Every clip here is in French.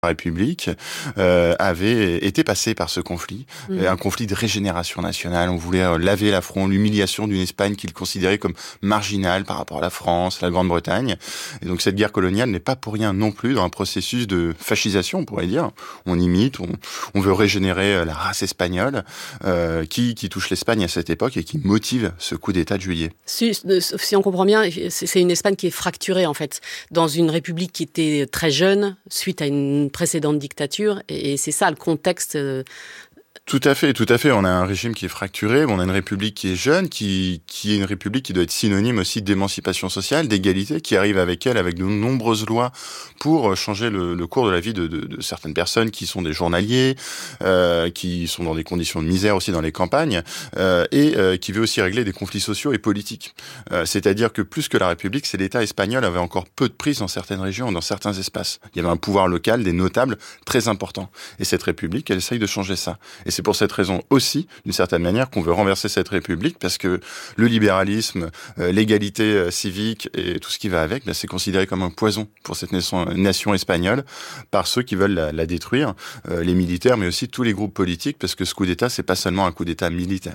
République avait été passé par ce conflit, un conflit de régénération nationale. On voulait laver l'affront, l'humiliation d'une Espagne qu'il considérait comme marginale par rapport à la France, la Grande-Bretagne. Et donc cette guerre coloniale n'est pas pour rien non plus dans un processus de fascisation, on pourrait dire. On imite, on veut régénérer la race espagnole qui touche l'Espagne à cette époque et qui motive ce coup d'État de juillet. Si on comprend bien, c'est une Espagne qui est fracturée en fait, dans une république qui était très jeune suite à une précédente dictature, et c'est ça le contexte. Tout à fait. On a un régime qui est fracturé, on a une république qui est jeune, qui est une république qui doit être synonyme aussi d'émancipation sociale, d'égalité, qui arrive avec de nombreuses lois pour changer le cours de la vie de certaines personnes qui sont des journaliers, qui sont dans des conditions de misère aussi dans les campagnes, et qui veut aussi régler des conflits sociaux et politiques. C'est-à-dire que plus que la République, c'est l'État espagnol avait encore peu de prise dans certaines régions, dans certains espaces. Il y avait un pouvoir local, des notables très importants. Et cette République, elle essaye de changer ça. Et c'est pour cette raison aussi, d'une certaine manière, qu'on veut renverser cette République, parce que le libéralisme, l'égalité civique et tout ce qui va avec, c'est considéré comme un poison pour cette nation espagnole par ceux qui veulent la détruire, les militaires, mais aussi tous les groupes politiques, parce que ce coup d'État, c'est pas seulement un coup d'État militaire.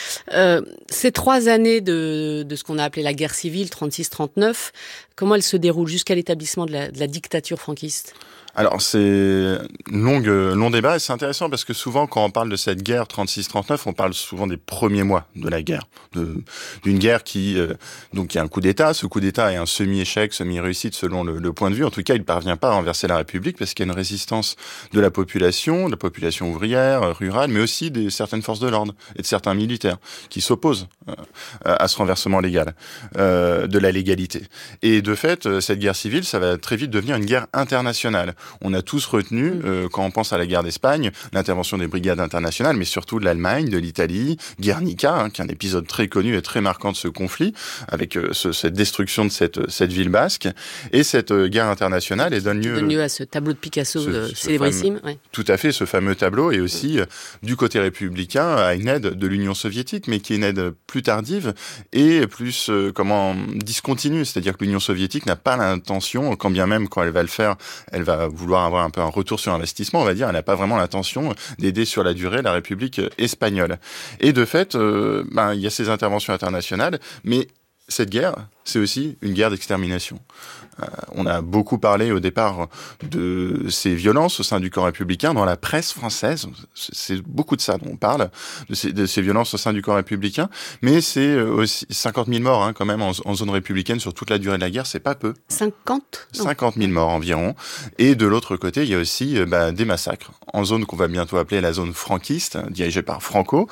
Ces 3 années de ce qu'on a appelé la guerre civile, 36-39, comment elles se déroulent jusqu'à l'établissement de la dictature franquiste ? Alors, c'est long débat, et c'est intéressant parce que souvent, quand on parle de cette guerre 36-39, on parle souvent des premiers mois de la guerre. D'une guerre qui est un coup d'État. Ce coup d'État est un semi-échec, semi-réussite selon le point de vue. En tout cas, il ne parvient pas à renverser la République parce qu'il y a une résistance de la population ouvrière, rurale, mais aussi de certaines forces de l'ordre et de certains militaires qui s'opposent à ce renversement légal, de la légalité. Et de fait, cette guerre civile, ça va très vite devenir une guerre internationale. On a tous retenu, quand on pense à la guerre d'Espagne, l'intervention des brigades internationales, mais surtout de l'Allemagne, de l'Italie, Guernica, qui est un épisode très connu et très marquant de ce conflit, avec cette destruction de cette ville basque. Et cette guerre internationale, elle donne lieu à ce tableau de Picasso célébrissime. Ouais. Tout à fait, ce fameux tableau, et aussi, du côté républicain, à une aide de l'Union soviétique, mais qui est une aide plus tardive et plus, discontinue. C'est-à-dire que l'Union soviétique n'a pas l'intention, quand bien même, quand elle va le faire, elle va vouloir avoir un peu un retour sur investissement, on va dire, elle n'a pas vraiment l'intention d'aider sur la durée la République espagnole. Et de fait, il y a ces interventions internationales, mais cette guerre, c'est aussi une guerre d'extermination. On a beaucoup parlé au départ de ces violences au sein du camp républicain dans la presse française. C'est beaucoup de ça dont on parle, de ces violences au sein du camp républicain. Mais c'est aussi 50 000 morts quand même en zone républicaine sur toute la durée de la guerre, c'est pas peu. 50 000 morts environ. Et de l'autre côté, il y a aussi des massacres en zone qu'on va bientôt appeler la zone franquiste, dirigée par Franco.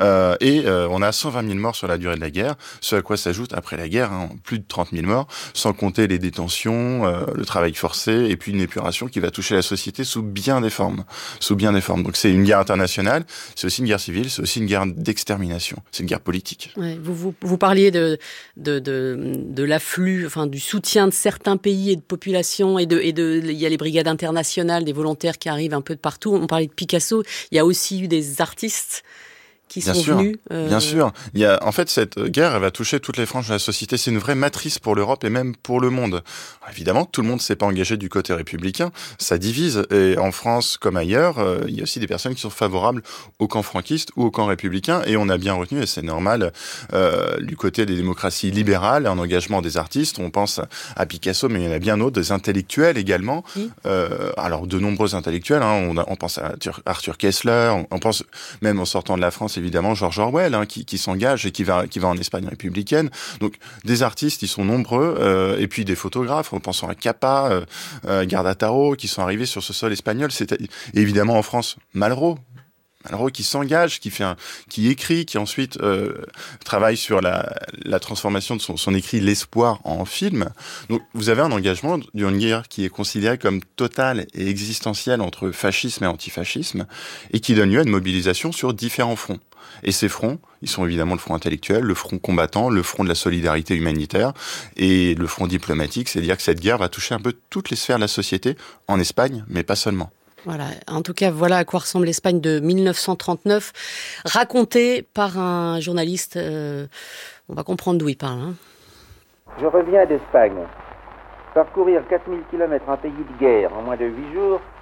On a 120 000 morts sur la durée de la guerre, ce à quoi s'ajoute après la guerre plus de 30 000 morts, sans compter les détentions, le travail forcé et puis une épuration qui va toucher la société sous bien des formes. Donc c'est une guerre internationale, c'est aussi une guerre civile, c'est aussi une guerre d'extermination, c'est une guerre politique. Ouais, vous parliez de l'afflux, du soutien de certains pays et de populations, il y a les brigades internationales, des volontaires qui arrivent un peu de partout. On parlait de Picasso, il y a aussi eu des artistes qui sont venus. Bien sûr. En fait, cette guerre, elle va toucher toutes les franges de la société. C'est une vraie matrice pour l'Europe et même pour le monde. Alors, évidemment, tout le monde ne s'est pas engagé du côté républicain. Ça divise. Et en France, comme ailleurs, il y a aussi des personnes qui sont favorables au camp franquiste ou au camp républicain. Et on a bien retenu, et c'est normal, du côté des démocraties libérales, un engagement des artistes. On pense à Picasso, mais il y en a bien d'autres, des intellectuels également. Alors, de nombreux intellectuels. On pense à Arthur Koestler. On pense même en sortant de la France, évidemment George Orwell qui s'engage et qui va en Espagne républicaine. Donc des artistes, ils sont nombreux, et puis des photographes, en pensant à Capa, Garda Taro, qui sont arrivés sur ce sol espagnol. C'est évidemment en France Malraux qui s'engage, qui écrit, qui ensuite travaille sur la transformation de son écrit L'Espoir en film. Donc vous avez un engagement d'une guerre qui est considérée comme totale et existentielle entre fascisme et antifascisme, et qui donne lieu à une mobilisation sur différents fronts. Et ces fronts, ils sont évidemment le front intellectuel, le front combattant, le front de la solidarité humanitaire et le front diplomatique. C'est-à-dire que cette guerre va toucher un peu toutes les sphères de la société, en Espagne, mais pas seulement. Voilà. En tout cas, voilà à quoi ressemble l'Espagne de 1939, racontée par un journaliste. On va comprendre d'où il parle. Je reviens d'Espagne. Parcourir 4000 km en pays de guerre en moins de 8 jours,